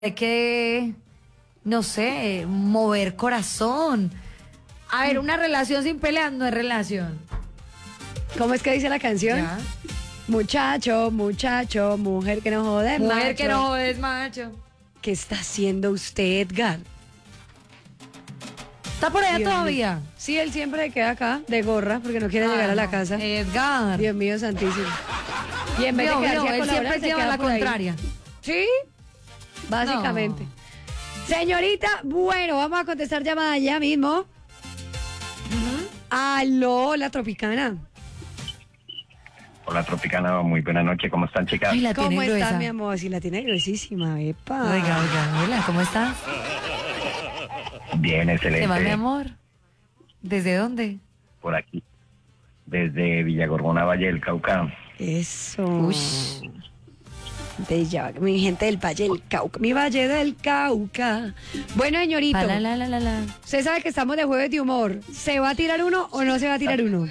hay que, no sé, mover corazón. A ver, una relación sin peleas no es relación. ¿Cómo es que dice la canción? ¿Ya? Muchacho, muchacho, mujer que no jode, Mujer macho. que no jodes, macho. ¿Qué está haciendo usted, Edgar? ¿Está por allá Dios todavía? mío. Sí, él siempre queda acá de gorra porque no quiere llegar a la casa. Edgar. Dios mío, santísimo. Y en vez de Dios quedarse mío, a él colaborar, siempre se lleva queda la por ahí. contraria. Sí, básicamente. No. Señorita, bueno, vamos a contestar llamada ya mismo. Aló, la Tropicana. Hola Tropicana, muy buena noche, ¿cómo están chicas? Ay, la ¿Cómo tiene estás, gruesa. mi amor? Si la tiene gruesísima, epa. Oiga, hola, ¿cómo estás? Bien, ¿Qué excelente. más, mi amor? ¿Desde dónde? Por aquí, desde Villagorgona, Valle del Cauca. Eso. Ush. Bella, mi gente del Valle del Cauca, mi Valle del Cauca. Bueno, señorito, La. usted sabe que estamos de jueves de humor. ¿Se va a tirar uno o no se va a tirar uno?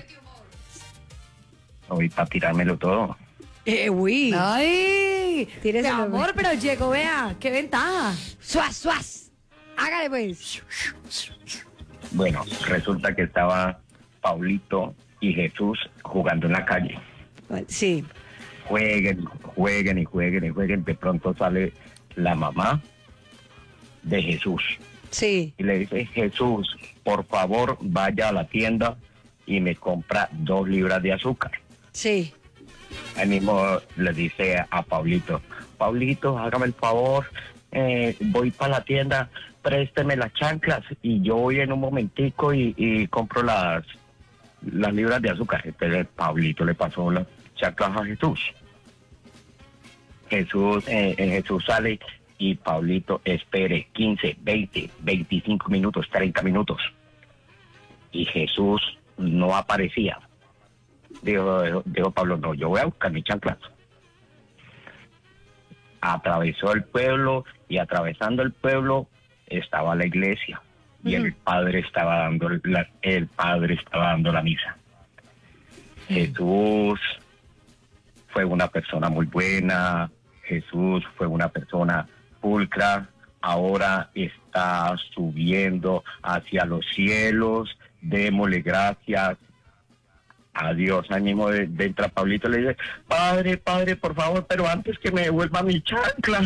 Hoy para tirármelo todo. Uy. Ay, mi Tíreselo, amor, pero llegó, vea, qué ventaja. Suaz, suaz. Hágale pues. Bueno, resulta que estaba Paulito y Jesús jugando en la calle. Sí. Jueguen, jueguen y jueguen y jueguen. De pronto sale la mamá de Jesús Sí. y le dice, Jesús, por favor, vaya a la tienda y me compra 2 libras de azúcar. Sí. Ahí mismo le dice a Paulito, Paulito, hágame el favor, voy para la tienda, présteme las chanclas y yo voy en un momentico y compro las libras de azúcar. Entonces Paulito le pasó las chanclas a Jesús. Jesús sale y Paulito espere 15, 20, 25 minutos, 30 minutos. Y Jesús no aparecía. Dijo Pablo, no, yo voy a buscar mis chanclas. Atravesó el pueblo y atravesando el pueblo estaba la iglesia y el padre estaba dando la misa. Jesús fue una persona muy buena, Jesús fue una persona pulcra, ahora está subiendo hacia los cielos, démosle gracias a Dios. Ahí mismo de entra Pablito le dice, padre, por favor, pero antes que me devuelva mis chanclas.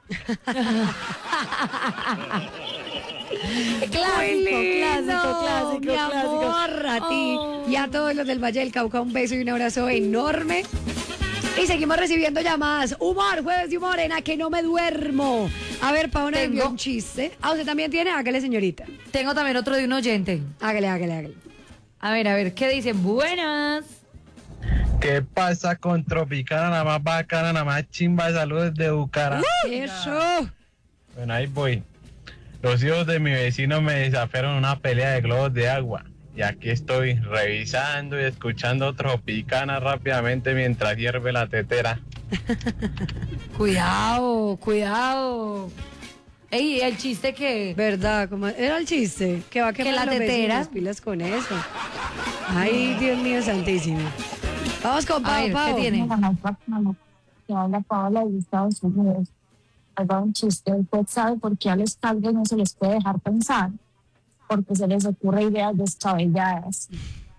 Clásico, mi amor, a ti y a todos los del Valle del Cauca, un beso y un abrazo enorme. Y seguimos recibiendo llamadas. Humor, jueves de humor en A Que No Me Duermo. A ver, Paola envió un chiste. Ah, ¿usted también tiene? Hágale, señorita. Tengo también otro de un oyente. Hágale. A ver, ¿qué dicen? Buenas. ¿Qué pasa con Tropicana, la más bacana, la más chimba de salud de Bucaramanga? Eso. Bueno, ahí voy. Los hijos de mi vecino me desafiaron una pelea de globos de agua. Y aquí estoy revisando y escuchando Tropicana rápidamente mientras hierve la tetera. Cuidado. Ey, el chiste que... ¿Verdad? ¿Cómo era el chiste? Que va a quemar la los tetera. vecinos, pilas con eso. Ay, Dios mío santísimo. Vamos con A ver, Pau. ¿qué tiene? Que habla Paola de Estados Unidos. Haga un chiste. ¿Usted sabe por qué a los calvos no se les puede dejar pensar? Porque se les ocurre ideas descabelladas.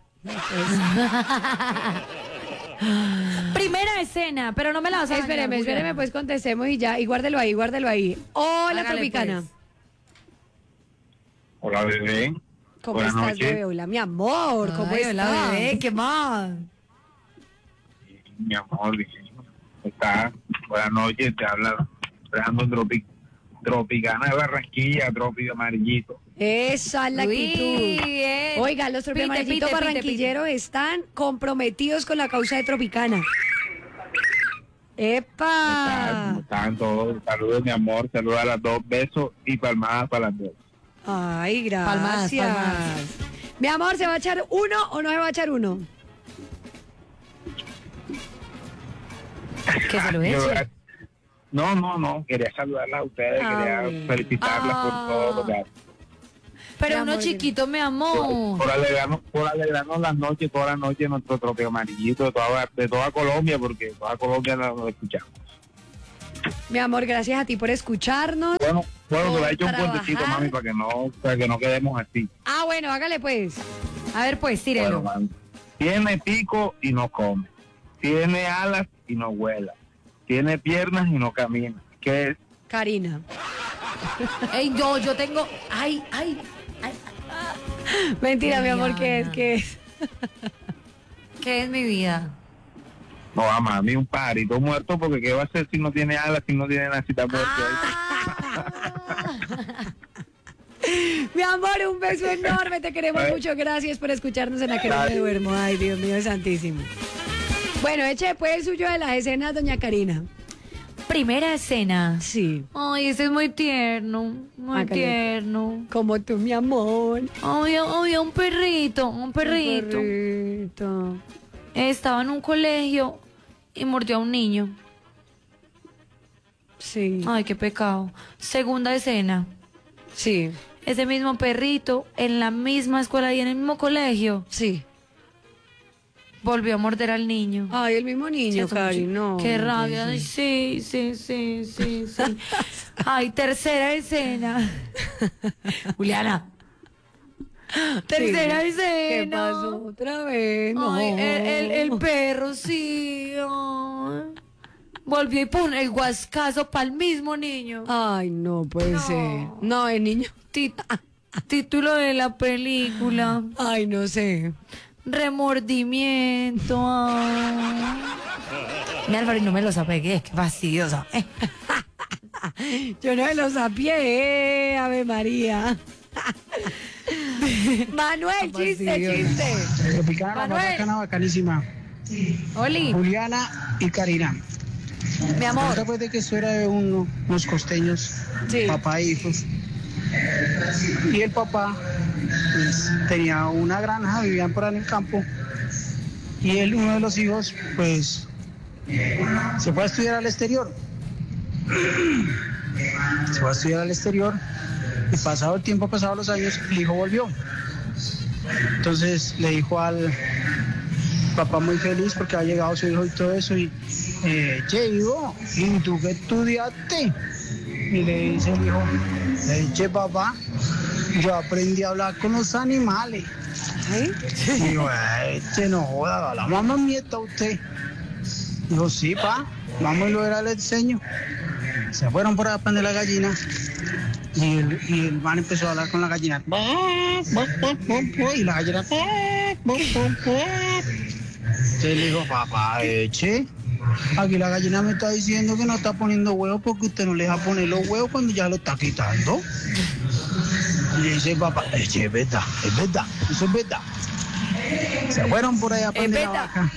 Primera escena, pero no me la vas a dañar, Espéreme, pues contestemos y ya. Y guárdelo ahí. Hola, Hágale, Tropicana. pues. Hola bebé. ¿Cómo Buenas estás, noches. bebé? Hola, mi amor. ¿Cómo Ay, estás? hola, bebé, ¿qué más? Mi amor, está. Buenas noches, te habla Fernando Tropicana de Barranquilla, Trópico Amarillito. Esa es la actitud. Bien. Oiga, los tropiamarillitos Pite. barranquilleros están comprometidos con la causa de Tropicana. ¡Epa! Están todos. Saludos, mi amor. Saludos a las dos. Besos y palmadas para las dos. Ay, gracias. Palmadas. Mi amor, ¿se va a echar uno o no se va a echar uno? Que se lo eche. No. Quería saludarlas a ustedes. Quería felicitarlas por todo lo que hacen. Pero Mi uno amor, chiquito, mi amor. Por alegrarnos las noches, todas las noches, nuestro Trópico Amarillito de toda Colombia, porque toda Colombia nos escuchamos. Mi amor, gracias a ti por escucharnos. Bueno, te voy a echar un Trabajar. puentecito, mami, para que no quedemos así. Ah, bueno, hágale pues. A ver, pues, tírelo. Bueno, mami. Tiene pico y no come. Tiene alas y no vuela. Tiene piernas y no camina. ¿Qué es? Karina. Ey, yo tengo... Ay. Mentira, mi amor, Juliana. ¿qué es? ¿Qué es mi vida? No, mami, un pajarito muerto, porque ¿qué va a hacer si no tiene alas, si no tiene nada, si está muerto? Mi amor, un beso enorme, te queremos mucho. Gracias por escucharnos en Aquel No Me Duermo. Ay, Dios mío, santísimo. Bueno, eche pues el suyo de las escenas, doña Karina. Primera escena. Sí. Ay, ese es muy tierno, muy Hágale. tierno. Como tú, mi amor. Ay, un perrito. Perrito. Estaba en un colegio y mordió a un niño. Sí. Ay, qué pecado. Segunda escena. Sí. Ese mismo perrito en la misma escuela y en el mismo colegio Sí. volvió a morder al niño. Ay, el mismo niño, Cierto, Cari, no. Qué no rabia. puede Ay, ser. sí. Ay, tercera escena. Juliana. Tercera Sí. escena. ¿Qué pasó otra vez? No. Ay, el perro, sí. Ay. Volvió y pone el guascazo para el mismo niño. Ay, no puede No. ser. No, el niño. Título de la película. Ay, no sé. Remordimiento. Ay. Mi Álvaro, y no me lo apegué, qué fastidiosa. Yo no me lo sapié, Ave María. Manuel, chiste. Tropicana, Manuel. bacana, bacanísima. Oli, Juliana y Karina. mi amor. Después de que eso era de unos costeños, Sí. papá e hijos. Y el papá pues, tenía una granja, vivían por ahí en el campo. Y uno de los hijos, pues, se fue a estudiar al exterior. Se fue a estudiar al exterior. Y pasado el tiempo, pasados los años, el hijo volvió. Entonces le dijo al papá muy feliz porque ha llegado su hijo y todo eso. Y, che, hijo, ¿y tú qué estudiaste? Y le dice el hijo, che, papá, yo aprendí a hablar con los animales. Y yo, che, no joda, la mamá mieta usted. Dijo, sí, pa, vamos y lo era, le enseño. Se fueron por ahí a prender la gallina. Y el man empezó a hablar con la gallina. Y la gallina. Entonces le dijo, papá, che, aquí la gallina me está diciendo que no está poniendo huevos porque usted no le deja poner los huevos cuando ya lo está quitando. Y le dice, papá, che, es verdad, eso es verdad. Se fueron por ahí a prender la vaca.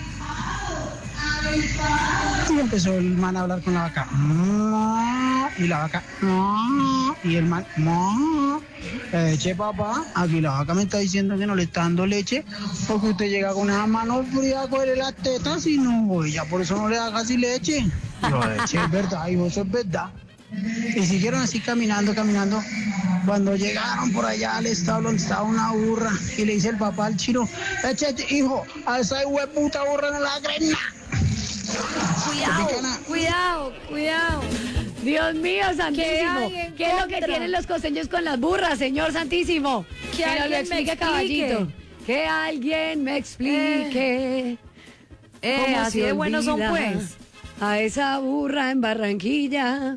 Y empezó el man a hablar con la vaca. Y la vaca. Y el man. Che, papá, aquí la vaca me está diciendo que no le está dando leche porque usted llega con esa mano fría a cogerle las tetas y no, ella por eso no le da casi leche. Yo, che, es verdad, hijo, eso es verdad. Y siguieron así caminando. Cuando llegaron por allá al establo donde estaba una burra y le dice el papá al chino, che, hijo, a esa hueputa burra no la creen nada. Cuidado. Dios mío, santísimo. hay en ¿Qué es lo que contra? tienen los costeños con las burras, señor santísimo? Que nos lo alguien me explique, explique. caballito. Que alguien me explique. cómo Así se de buenos son, olvida pues. A esa burra en Barranquilla.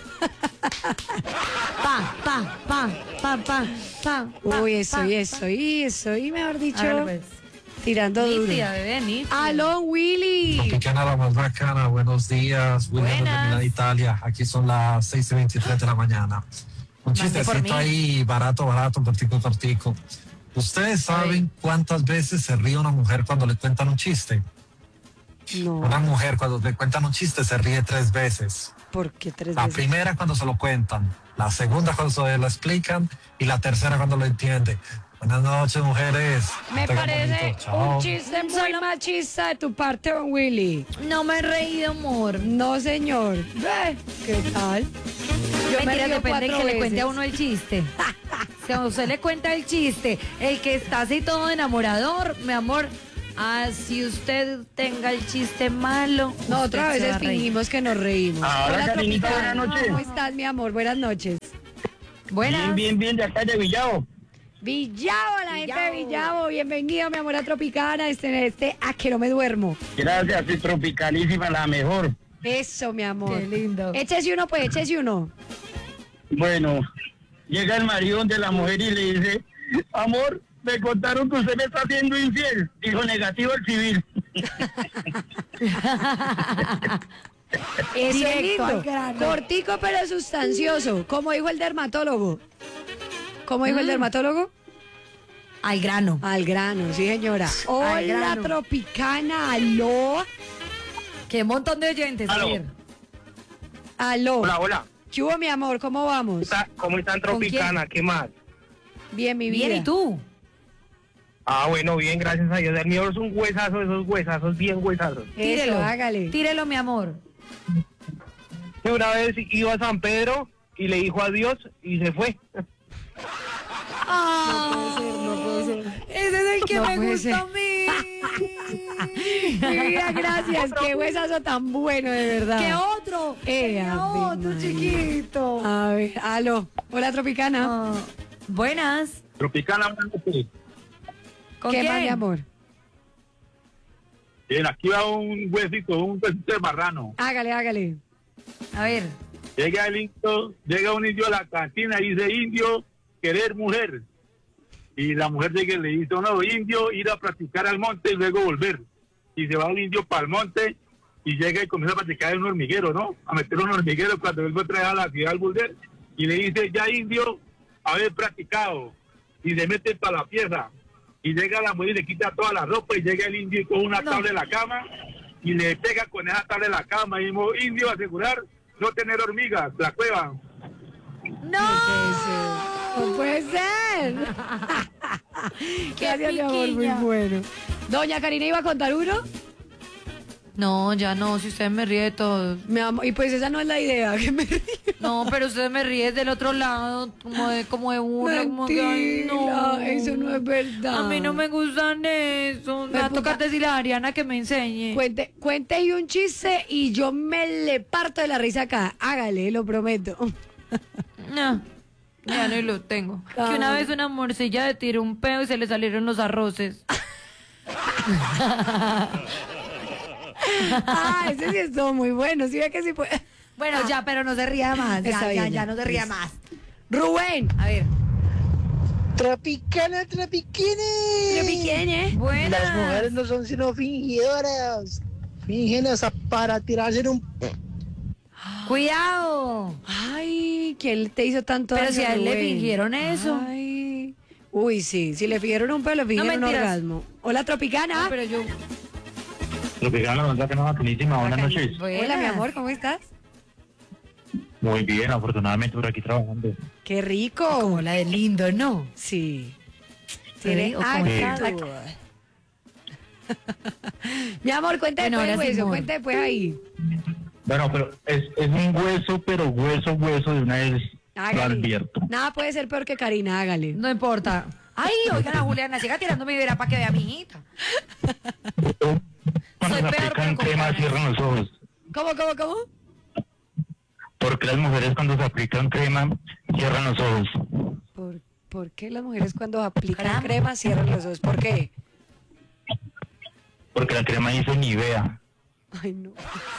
Uy, eso, y mejor dicho, A ver, pues. tirando duro. Nítida, bebé, nítida. Aló, Willy. Tropicana, la más bacana, buenos días, William Buenas. de Italia, aquí son las 6:23 de la mañana. Un Mande por chistecito mí. ahí, barato, cortico. ¿Ustedes saben cuántas veces se ríe una mujer cuando le cuentan un chiste? No, Una mujer cuando le cuentan un chiste se ríe 3 veces. ¿por qué 3 La veces? primera cuando se lo cuentan, la segunda cuando se lo explican y la tercera cuando lo entiende. Buenas noches, mujeres. Me Tengan parece bonito. Chao. un chiste muy machista de tu parte, don Willy. No me he reído, amor. No, señor. ¿Qué tal? Yo me Mentira, río depende de 4 que le cuente a veces. uno el chiste. Si a usted le cuenta el chiste, el que está así todo enamorador, mi amor, Así usted tenga el chiste malo. Nosotros a usted se va veces a reír. fingimos que nos reímos. Ahora, Hola, Karinita, Tropicana. buenas noches. ¿Cómo estás, mi amor? Buenas noches. Buenas. Bien, de acá de Villavo. Villavo, la gente de Villavo. Bienvenido, mi amor, a Tropicana. A que no me duermo. Gracias, sí, tropicalísima, la mejor. Eso, mi amor. Qué lindo. Échese uno, pues, échese uno. Bueno, llega el marido de la mujer y le dice, amor, me contaron que usted me está haciendo infiel. Dijo, negativo el civil. Eso es Directo al lindo. grano. Cortico, pero sustancioso. Como dijo el dermatólogo. ¿Cómo dijo el dermatólogo? Al grano. Al grano, sí, señora. Hola, grano. Tropicana. Aló. Qué montón de oyentes. Aló. Javier. Aló. Hola. ¿Qué hubo, mi amor? ¿Cómo vamos? ¿Cómo están, Tropicana? ¿Qué más? Bien, mi vida. Bien, ¿y tú? Ah, bueno, bien, gracias a Dios. El mío es un huesazo, esos huesazos, bien huesazos. Eso, hágale. Tírelo, mi amor. Y una vez iba a San Pedro y le dijo adiós y se fue. Ese es el que No me puede gusta ser. a mí. Mi vida, gracias. Qué huesazo tan bueno, de verdad. ¿Qué otro? ¿Qué Ave otro, María. chiquito? A ver, aló. Hola, Tropicana. Ah, buenas. Tropicana, ¿Con ¿Qué quién? más, mi amor? bien, aquí va un huesito de marrano. Hágale, hágale. A ver. Llega un indio a la cantina y dice, indio, querer mujer. Y la mujer llega y le dice, no, indio, ir a practicar al monte y luego volver. Y se va el indio para el monte y llega y comienza a practicar en un hormiguero, ¿no? A meter un hormiguero cuando él fue traer a la ciudad al volver. Y le dice, ya indio, haber practicado. Y se mete para la pieza. Y llega la mujer y le quita toda la ropa y llega el indio con una tabla de la cama y le pega con esa tabla de la cama y dice, indio, asegurar no tener hormigas, la cueva. ¡No! No puede ser. Gracias, mi amor, muy piquiña. bueno. Doña Karina, ¿iba a contar uno? No, ya no, si usted me ríe de todo. Mi amor, y pues esa no es la idea, que me río. No, pero usted me ríe del otro lado, como de burla, como que, ay, no. Mentira, eso no es verdad. A mí no me gustan eso. Me va a tocar decirle a Ariana que me enseñe. Cuente ahí un chiste y yo me le parto de la risa acá. Hágale, lo prometo. No, ya no lo tengo. Que una vez una morcilla le tiró un peo y se le salieron los arroces. Ah, ese sí estuvo muy bueno. Sí, ve que sí puede. Bueno, ya, pero no se ría más. Está bien, Ya no se ría listo. más. Rubén. A ver. Tropicana. ¿eh? Buenas. Las mujeres no son sino fingidoras. Fingen hasta para tirarse en un... Cuidado. Ay, ¿quién te hizo tanto Pero daño, si a él le Rubén? fingieron eso. Ay. Uy, sí. Si le fingieron un pelo, le fingieron un mentiras. orgasmo. Hola, Tropicana. No, pero yo. Tropicana, buenas noches. Hola, mi amor, ¿cómo estás? Muy bien, afortunadamente por aquí trabajando. Qué rico. Como la de lindo, ¿no? Sí. Sí, o como actitud. Mi amor, cuente Bueno, después, ahora sí, hueso, amor. cuente después ahí. Bueno, pero es un hueso, pero hueso de una vez lo Hágale. advierto. Nada puede ser peor que Karina, hágale. No importa. Ay, oigan a Juliana, siga tirando mi vera para que vea a mi hijita. Cuando Soy se peor, aplican pero con crema ganas. cierran los ojos. ¿Cómo? Porque las mujeres cuando se aplican crema cierran los ojos. ¿Por qué las mujeres cuando aplican Caramba. crema cierran los ojos? ¿Por qué? Porque la crema dice Nivea. Ay, no.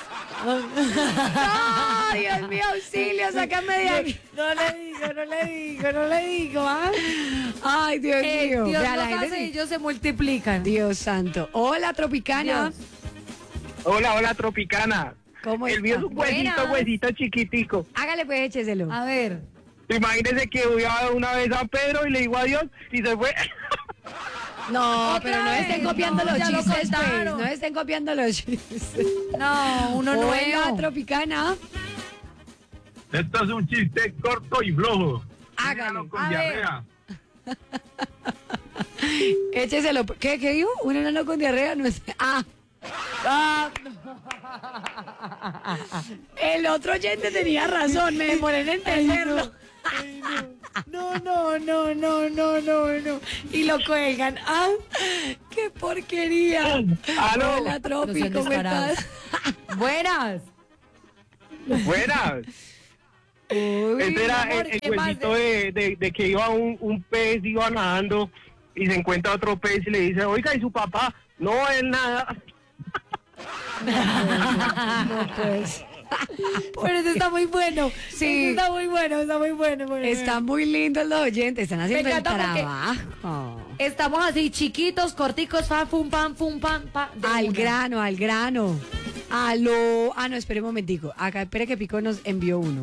¡No, Dios mío, auxilio, sácame de aquí! No le digo, ¿ah? Ay, Dios mío. Dios Vea, la los gente hace sí. y ellos se multiplican. Dios santo. Hola, Tropicana. Dios. Hola, Tropicana. ¿Cómo El mío es está? un huesito, Buenas. chiquitico. Hágale, pues, écheselo. A ver. Imagínese que voy a una vez a Pedro y le digo adiós y se fue. No, Otra pero no vez, estén copiando no, los ya lo chistes, pues. contaron. No estén copiando los chistes. No, uno Hola, nuevo. Tropicana. Esto es un chiste corto y flojo. Hágalo. Con A ver. diarrea. Écheselo. ¿Qué dijo? ¿Un enano con diarrea? No es... El otro oyente tenía razón, me demoré en entenderlo. No. Y lo cuelgan. ¡Ah! ¡Qué porquería! ¡Aló! Hola, Tropi, No sean ¿cómo descarados. estás? Buenas. Buenas. Uy, Este era amor, el ¿qué más cuentito de que iba un pez, iba nadando y se encuentra otro pez y le dice, oiga, ¿y su papá? No, él nada. no, pues. Pero eso está muy bueno. Sí. Eso está muy bueno. Está muy lindo los oyentes, están haciendo el encanta porque- trabajo. Estamos así, chiquitos, corticos, fum, pam, pa. de Al una. grano. No, espere un momentico. Acá, espere que Pico nos envió uno.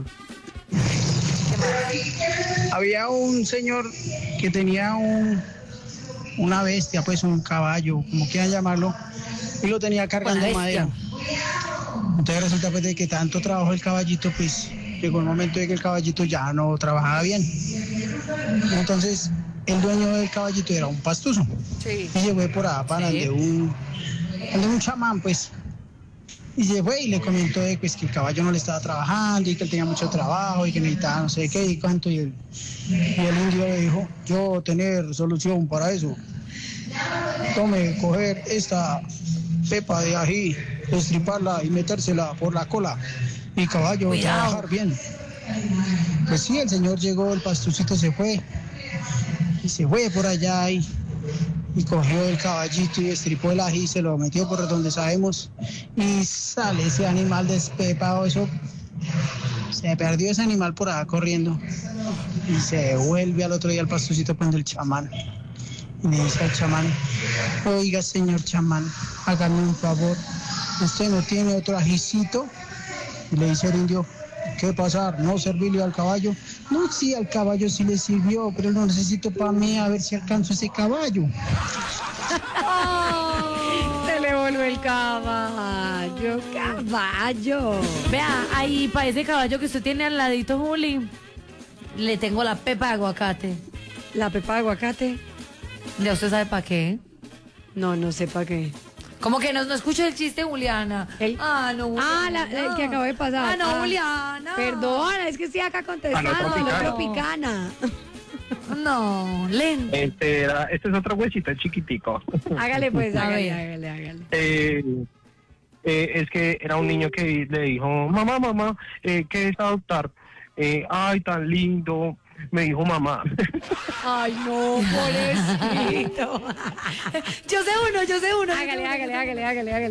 Había un señor que tenía una bestia, pues un caballo, como quieran llamarlo, y lo tenía cargando Una bestia. madera. Entonces resulta pues de que tanto trabajó el caballito, pues llegó el momento de que el caballito ya no trabajaba bien. Entonces el dueño del caballito era un pastuso. Sí. Y se fue por allá para donde un chamán, pues. Y se fue y le comentó de, pues, que el caballo no le estaba trabajando y que él tenía mucho trabajo y que necesitaba no sé qué y cuánto. Y el indio le dijo, yo tener solución para eso. Tome, coger esta pepa de ají, destriparla y metérsela por la cola. Y el caballo trabajar bien. Pues sí, el señor llegó, el pastucito se fue. Y se fue por allá y cogió el caballito y destripó el ají, se lo metió por donde sabemos y sale ese animal despepado, eso se perdió ese animal por allá corriendo y se vuelve al otro día al pastucito con el chamán y le dice al chamán, oiga señor chamán, hágame un favor, usted no tiene otro ajicito. Y le dice el indio, ¿qué pasar? ¿No servirle al caballo? No, sí, al caballo sí le sirvió, pero lo necesito para mí a ver si alcanzo ese caballo. Se le volvió el caballo. Vea, ahí para ese caballo que usted tiene al ladito, Juli, le tengo la pepa de aguacate. La pepa de aguacate. ¿Ya usted sabe para qué? No sé para qué. ¿Cómo que no escucha el chiste, Juliana? No, Juliana. El que acabo de pasar. Juliana. Perdona, es que estoy acá contestando. Tropicana. Tropicana. No, lento. Este es otro huesito chiquitico. Hágale pues, A hágale. Es que era un niño que le dijo, mamá, ¿qué es adoptar? Ay, tan lindo, me dijo mamá. Ay, no, pobrecito. Yo sé uno. Hágale.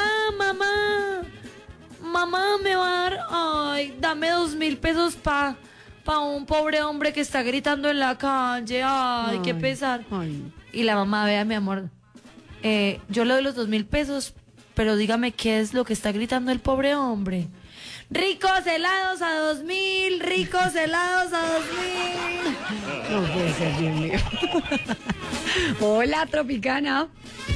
Mamá, me va a dar, dame 2.000 pesos pa un pobre hombre que está gritando en la calle. Ay, qué pesar. Ay. Y la mamá, vea, mi amor, yo le doy los 2.000 pesos, pero dígame qué es lo que está gritando el pobre hombre. Ricos helados a 2.000, ricos helados a 2.000. No puede ser, Dios mío. Hola, Tropicana.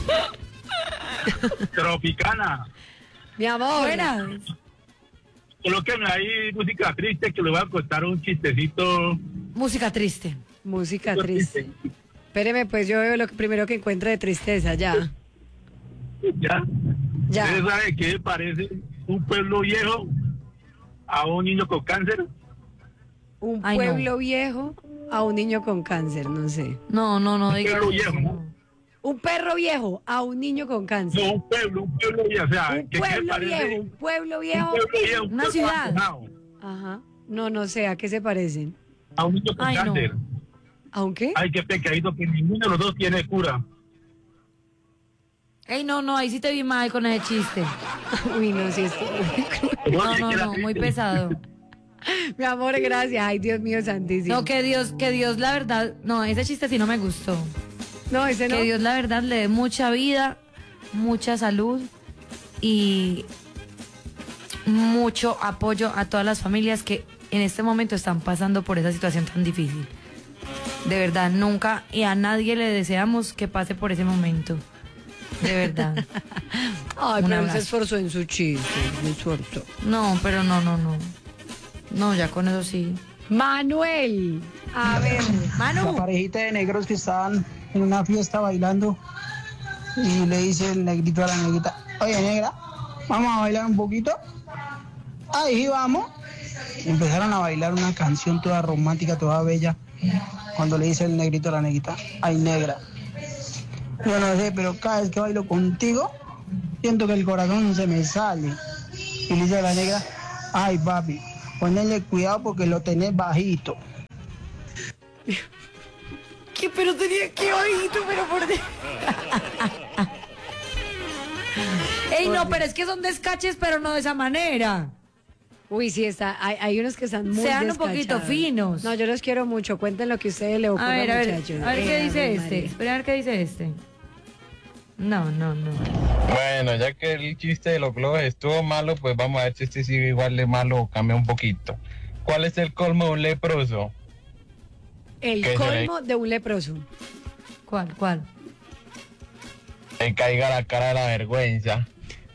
Tropicana. Mi amor. Buenas. Colóquenme ahí música triste que le voy a contar un chistecito. Música triste. Música triste. Espéreme, pues yo veo lo primero que encuentro de tristeza, ya. ¿Ya? Ya. ¿Ustedes saben qué me parece un pueblo viejo a un niño con cáncer? Un Ay, pueblo no. viejo a un niño con cáncer, no sé. No, diga pueblo eso. viejo. Un perro viejo a un niño con cáncer. No, un pueblo viejo. O sea, Un ¿qué me pueblo parece? viejo, un pueblo viejo. Un Una pueblo ciudad. abandonado, Ajá. No sé, ¿a qué se parecen? a un niño con Ay, no. cáncer. ¿Aunque? Ay, qué pecadito que ninguno de los dos tiene cura. Ey, no, ahí sí te vi mal con ese chiste. Uy, no, sí estoy muy cruel. No, muy pesado. Mi amor, gracias. Ay, Dios mío santísimo. No, que Dios, la verdad, no, ese chiste sí no me gustó. No, ese no. Que Dios, la verdad, le dé mucha vida, mucha salud y mucho apoyo a todas las familias que en este momento están pasando por esa situación tan difícil. De verdad, nunca y a nadie le deseamos que pase por ese momento. De verdad. Ay, Un pero él se abrazo. esforzó en su chiste. Se esforzó. No, pero no. No, ya con eso sí. Manuel. A ver, La Manu. parejita de negros que estaban en una fiesta bailando y le dice el negrito a la negrita, oye negra, vamos a bailar un poquito. Ahí vamos. Empezaron a bailar una canción toda romántica, toda bella, cuando le dice el negrito a la negrita, ay negra. Yo no sé, pero cada vez que bailo contigo, siento que el corazón se me sale. Y le dice a la negra, ay papi, ponele cuidado porque lo tenés bajito. ¿Qué? Pero tenía que bajito, pero por... Ey, no, pero es que son descaches, pero no de esa manera. Uy, sí, hay unos que están muy Sean un descachados. poquito finos. No, yo los quiero mucho. Cuenten lo que a ustedes le ocurra, muchachos. A ver qué dice Ave este. María. Espera a ver qué dice este. No. Bueno, ya que el chiste de los globos estuvo malo, pues vamos a ver si este sigue igual de malo o cambia un poquito. ¿Cuál es el colmo de un leproso? El ¿Qué colmo de un leproso. ¿Cuál? Que caiga la cara de la vergüenza.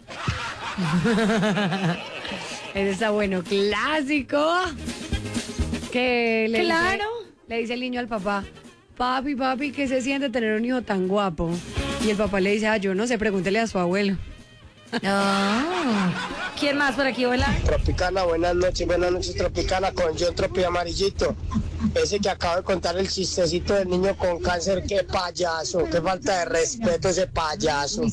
Ese está bueno, clásico. Que le Claro. le dice el niño al papá, papi, ¿qué se siente tener un hijo tan guapo? Y el papá le dice, yo no sé, pregúntele a su abuelo. ¿Quién más por aquí, hola? Tropicana, buenas noches Tropicana, con John Tropi Amarillito. Ese que acabo de contar el chistecito del niño con cáncer, qué payaso, qué falta de respeto ese payaso.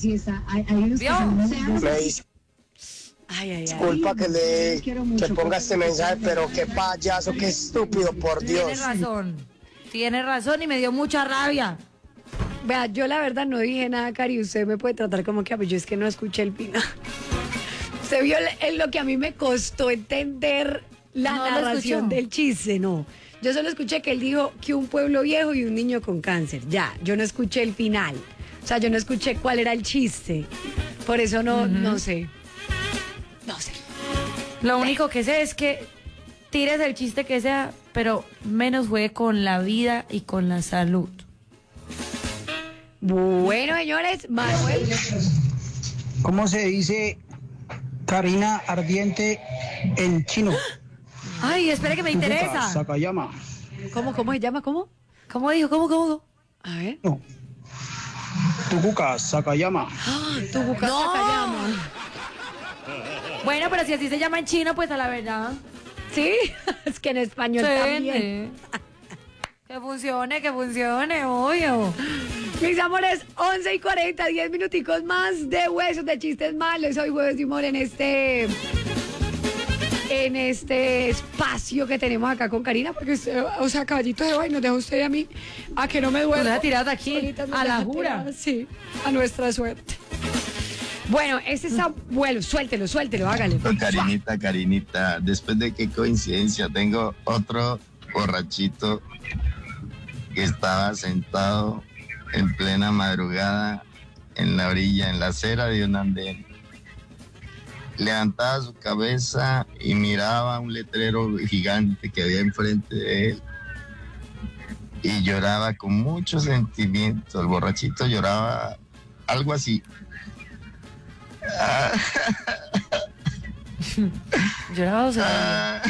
Me dice, disculpa que ponga este mensaje, pero qué payaso, qué estúpido, por Dios. Tiene razón y me dio mucha rabia. Vea, yo la verdad no dije nada, Cari, usted me puede tratar como que, yo es que no escuché el final. Usted vio lo que a mí me costó entender la narración del chiste, no. Yo solo escuché que él dijo que un pueblo viejo y un niño con cáncer. Ya, yo no escuché el final. O sea, yo no escuché cuál era el chiste. Por eso no sé. No sé. Lo único que sé es que tires el chiste que sea, pero menos juegue con la vida y con la salud. Bueno, señores, Manuel. ¿Cómo se dice Karina ardiente en chino? Ay, espera que me interesa. Sakayama. ¿Cómo se llama? ¿Cómo? ¿Cómo dijo? ¿Cómo? A ver. No. Tucuca Sakayama. Tucuca Sakayama. Bueno, pero si así se llama en chino, pues a la verdad. Sí, es que en español también. Que funcione, obvio. Mis amores, 11:40, 10 minuticos más de huesos de chistes malos. Hoy Jueves de Humor en este espacio que tenemos acá con Karina, porque usted, o sea, caballito de hoy nos deja usted y a mí a que no me duele. Nos deja tiradas aquí, a la jura. Sí, a nuestra suerte. Bueno, está bueno, suéltelo, hágale. Karinita, después de qué coincidencia, tengo otro borrachito que estaba sentado en plena madrugada en la orilla, en la acera de un andén. Levantaba su cabeza y miraba un letrero gigante que había enfrente de él y lloraba con mucho sentimiento. El borrachito lloraba algo así. Lloraba, o sea.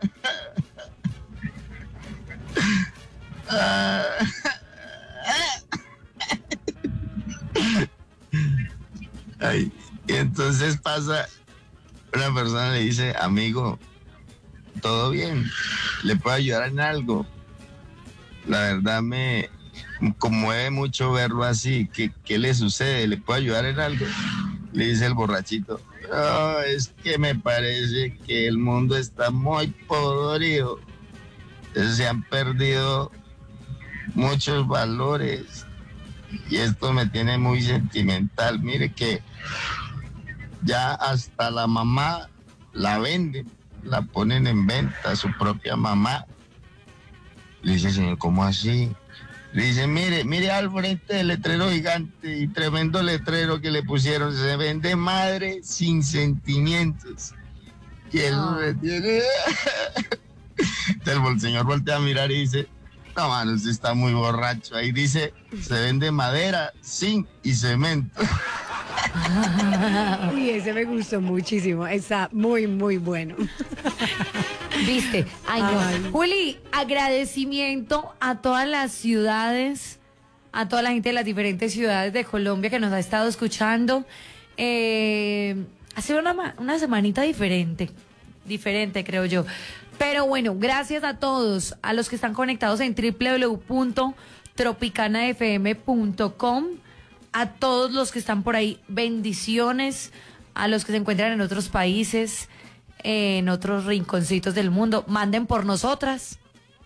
Ay, y entonces pasa, una persona le dice, amigo, ¿todo bien? ¿Le puedo ayudar en algo? La verdad me conmueve mucho verlo así. ¿Qué le sucede? ¿Le puedo ayudar en algo? Le dice el borrachito, no, es que me parece que el mundo está muy podrido. Se han perdido muchos valores y esto me tiene muy sentimental. Mire que ya hasta la mamá la venden, la ponen en venta, su propia mamá. Le dice, señor, ¿cómo así? Le dice, mire al frente del letrero gigante y tremendo letrero que le pusieron, se vende madre sin sentimientos. Y eso me tiene... El señor voltea a mirar y dice, no, mano, usted está muy borracho. Ahí dice, se vende madera, zinc y cemento. Uy, ese me gustó muchísimo. Está muy, muy bueno. ¿Viste? Ay, no. Juli, agradecimiento a todas las ciudades, a toda la gente de las diferentes ciudades de Colombia que nos ha estado escuchando. Ha sido una semanita diferente. diferente, creo yo. Pero bueno, gracias a todos, a los que están conectados en www.tropicanafm.com, a todos los que están por ahí, bendiciones, a los que se encuentran en otros países, en otros rinconcitos del mundo, manden por nosotras.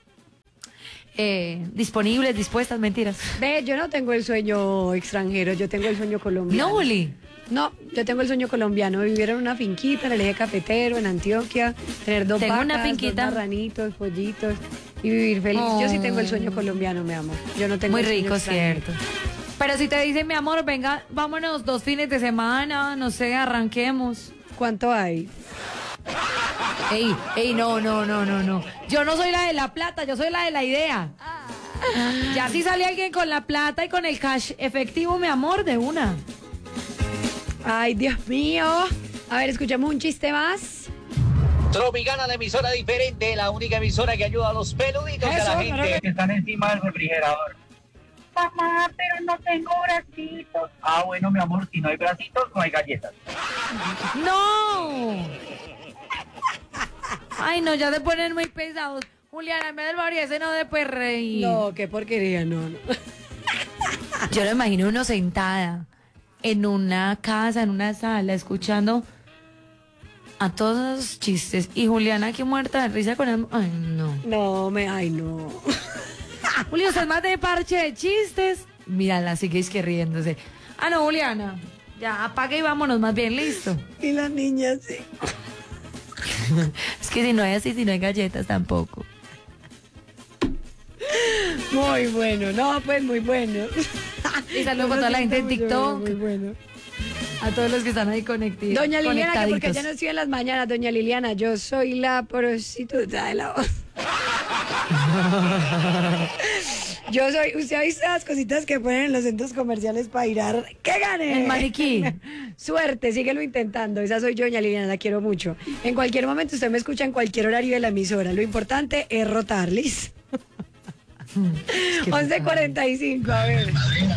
Disponibles, dispuestas, mentiras. Ve, yo no tengo el sueño extranjero, yo tengo el sueño colombiano. No, Uli. No, yo tengo el sueño colombiano, vivir en una finquita en el eje cafetero, en Antioquia, tener dos Tengo vacas, una finquita. 2 marranitos, pollitos y vivir feliz. Yo sí tengo el sueño colombiano, mi amor. Yo no tengo Muy el sueño rico, extranjero. cierto. Pero si te dicen, mi amor, venga, vámonos 2 fines de semana, no sé, arranquemos. ¿Cuánto hay? Ey, no. Yo no soy la de la plata, yo soy la de la idea. Ya si sale alguien con la plata y con el cash efectivo, mi amor, de una. Ay, Dios mío. A ver, escuchamos un chiste más. Tropicana, la emisora diferente, la única emisora que ayuda a los peluditos de la gente que están encima del refrigerador. Mamá, pero no tengo bracitos. Ah, bueno, mi amor, si no hay bracitos, no hay galletas. ¡No! Ay, no, ya se ponen muy pesados. Juliana, en vez del favor, ese no de pues reír. No, qué porquería, no. Yo lo imagino uno sentada en una casa, en una sala, escuchando a todos esos chistes. Y Juliana aquí muerta de risa con él. Ay, no. Ay, no. Julio, usted es más de parche de chistes. Mírala, sigue que riéndose. Ah, no, Juliana. Ya, apaga y vámonos más bien, listo. Y la niña, sí. Es que si no hay así, si no hay galletas tampoco. Muy bueno, no, pues muy bueno. Y saludos para toda la gente en TikTok. Muy bueno. A todos los que están ahí conectados. Doña Liliana, que porque ya no estoy en las mañanas, doña Liliana, yo soy la prostituta de la voz. Yo soy, usted ha visto las cositas que ponen en los centros comerciales para ir a... ¡Que gane! El maniquí. Suerte, síguelo intentando. Esa soy yo, doña Liliana, la quiero mucho. En cualquier momento usted me escucha en cualquier horario de la emisora. Lo importante es rotar, ¿listo? 11:45, a ver.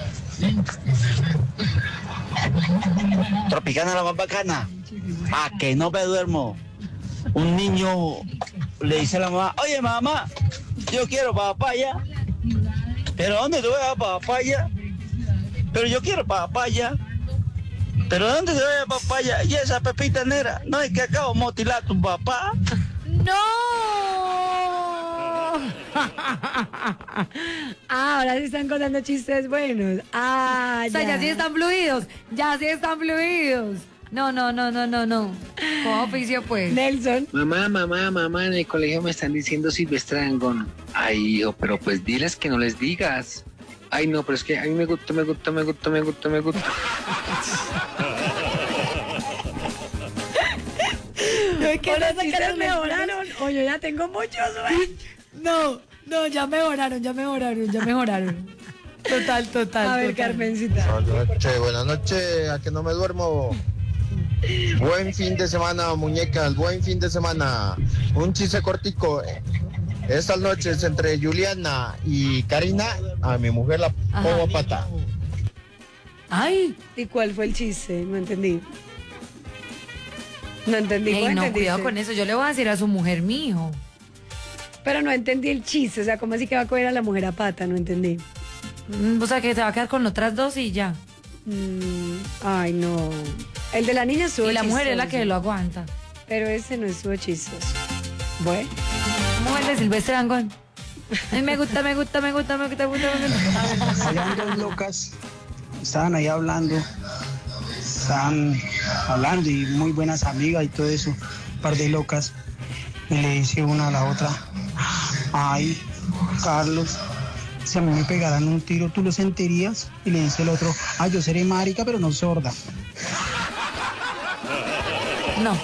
Tropicana, la más bacana. ¿A que no me duermo? Un niño le dice a la mamá, oye, mamá, yo quiero papaya. ¿Pero dónde te voy a dar papaya? Pero yo quiero papaya. ¿Pero dónde te voy a dar papaya? Y esa pepita negra, no es que acabo de motilar a tu papá. ¡No! Ahora sí están contando chistes buenos. O sea, ya sí están fluidos. No. Como oficio, pues. Nelson. Mamá, en el colegio me están diciendo Silvestre Dangond. Ay, hijo, pero pues diles que no les digas. Ay, no, pero es que a mí me gusta. ¿Qué los chistes mejoraron? O yo ya tengo muchos, güey. No, ya mejoraron. Total. A ver, Carmencita. Buenas noches, a que no me duermo. Buen fin de semana, muñecas, buen fin de semana. Un chiste cortico. Estas noches entre Juliana y Karina, a mi mujer la pongo a pata. Ay. ¿Y cuál fue el chiste? No entendí. No entendí. Ey, no, cuidado con eso. Yo le voy a decir a su mujer, mijo. Pero no entendí el chiste. O sea, ¿cómo así que va a coger a la mujer a pata? No entendí. O sea, que se va a quedar con otras dos y ya. Ay, no. El de la niña estuvo Y la mujer es chistoso. la que lo aguanta. Pero ese no estuvo chistoso. Bueno. Mujer de Silvestre Dangond. Ay, me gusta. Habían 2 locas, estaban ahí hablando, y muy buenas amigas y todo eso, un par de locas, y le dice una a la otra, ay, Carlos, si a mí me pegaran un tiro, ¿tú lo sentirías? Y le dice el otro, ay, yo seré marica, pero no sorda. No.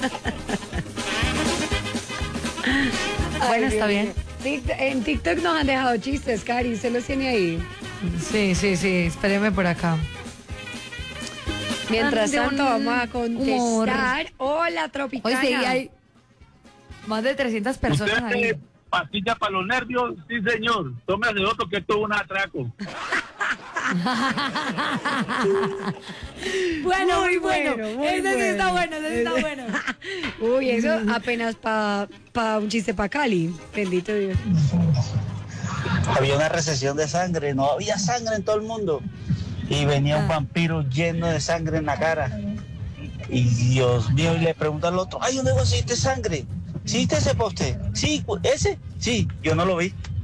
Bueno, está bien. En TikTok nos han dejado chistes, Cari, ¿se los tiene ahí? Sí, espéreme por acá. Mientras De tanto, un vamos a contestar. Hola, Tropicana. Hoy sí hay más de 300 personas ahí. Pastilla para los nervios, sí señor. Tómese otro que esto es un atraco. Bueno, muy bueno. muy Ese sí está bueno. bueno, ese sí está bueno. Uy, eso apenas pa un chiste pa' Cali. Bendito Dios. Había una recesión de sangre, no había sangre en todo el mundo. Y venía un vampiro lleno de sangre en la cara. Y Dios mío, y le pregunta al otro, ay, ¿dónde conseguiste sangre? ¿Sí, ese poste? Sí, ese, sí, yo no lo vi.